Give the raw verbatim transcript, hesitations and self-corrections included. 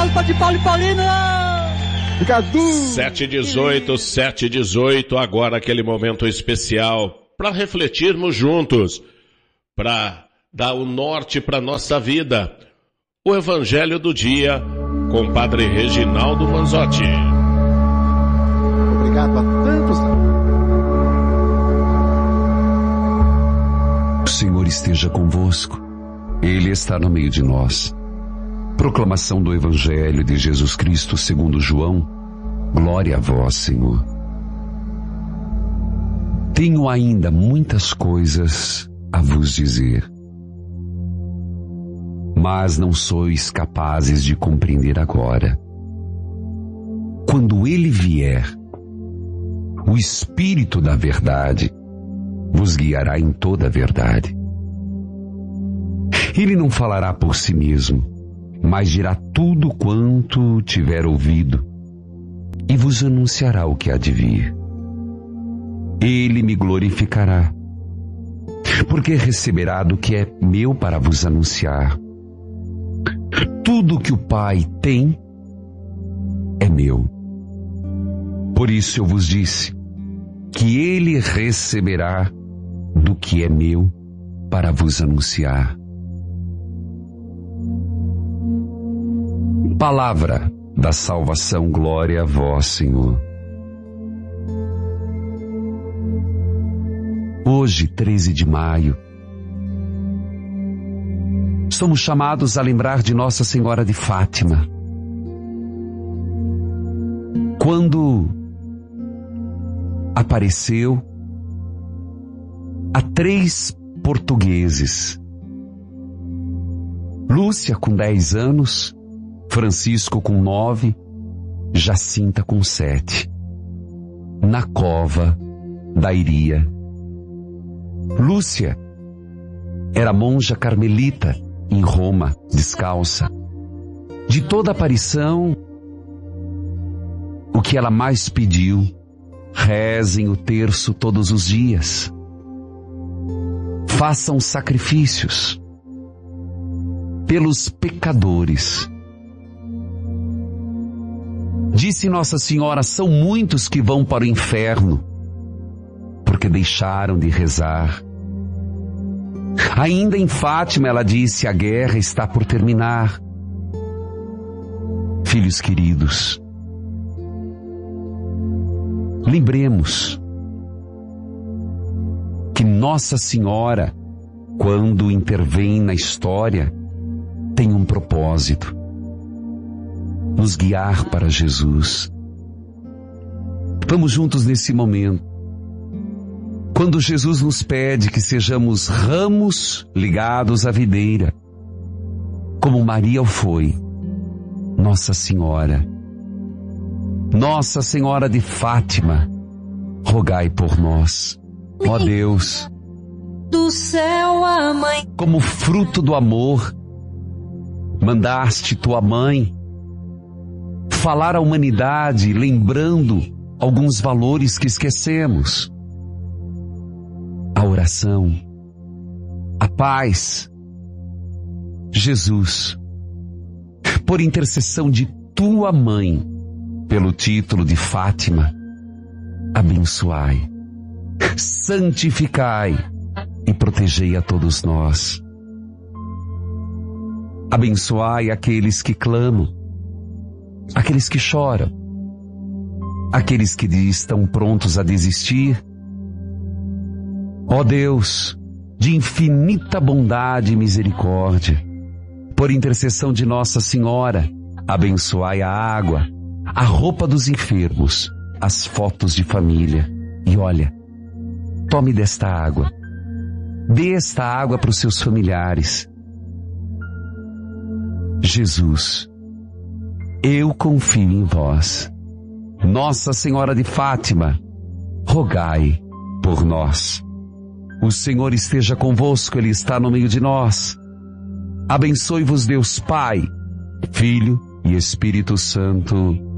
Pampa de Paulo e Paulina. sete e dezoito, sete e dezoito, agora aquele momento especial para refletirmos juntos, para dar o norte para nossa vida. O Evangelho do Dia com o Padre Reginaldo Manzotti. Obrigado a tantos. O Senhor esteja convosco. Ele está no meio de nós. Proclamação do Evangelho de Jesus Cristo segundo João. Glória a vós, Senhor. Tenho ainda muitas coisas a vos dizer, mas não sois capazes de compreender agora. Quando ele vier, o Espírito da verdade vos guiará em toda a verdade. Ele não falará por si mesmo, mas dirá tudo quanto tiver ouvido e vos anunciará o que há de vir. Ele me glorificará, porque receberá do que é meu para vos anunciar. Tudo que o Pai tem é meu. Por isso eu vos disse que ele receberá do que é meu para vos anunciar. Palavra da salvação, glória a vós, Senhor. Hoje, treze de maio, somos chamados a lembrar de Nossa Senhora de Fátima. Quando apareceu a três portugueses, Lúcia com dez anos, Francisco com nove, Jacinta com sete, na cova da Iria. Lúcia era monja carmelita em Roma, descalça. De toda aparição, o que ela mais pediu: rezem o terço todos os dias, façam sacrifícios pelos pecadores. Disse Nossa Senhora: são muitos que vão para o inferno porque deixaram de rezar. Ainda em Fátima ela disse: a guerra está por terminar. Filhos queridos, lembremos que Nossa Senhora, quando intervém na história, tem um propósito: nos guiar para Jesus. Vamos juntos nesse momento. Quando Jesus nos pede que sejamos ramos ligados à videira, como Maria o foi, Nossa Senhora, Nossa Senhora de Fátima, rogai por nós. Ó Deus, do céu a mãe, como fruto do amor, mandaste tua mãe falar à humanidade, lembrando alguns valores que esquecemos: a oração, a paz. Jesus, por intercessão de tua mãe, pelo título de Fátima, abençoai, santificai e protegei a todos nós. Abençoai aqueles que clamam, aqueles que choram, aqueles que estão prontos a desistir. Ó Deus, de infinita bondade e misericórdia, por intercessão de Nossa Senhora, abençoai a água, a roupa dos enfermos, as fotos de família. E olha, tome desta água, dê esta água para os seus familiares. Jesus, eu confio em vós. Nossa Senhora de Fátima, rogai por nós. O Senhor esteja convosco, Ele está no meio de nós. Abençoe-vos Deus Pai, Filho e Espírito Santo.